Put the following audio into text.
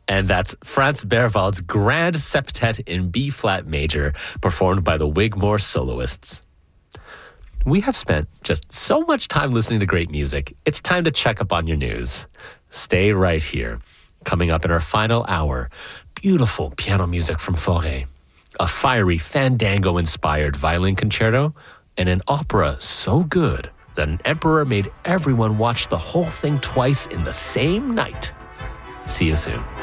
And that's Franz Berwald's Grand Septet in B-flat major, performed by the Wigmore soloists. We have spent just so much time listening to great music. It's time to check up on your news. Stay right here. Coming up in our final hour, beautiful piano music from Fauré, a fiery fandango-inspired violin concerto, and an opera so good that an emperor made everyone watch the whole thing twice in the same night. See you soon.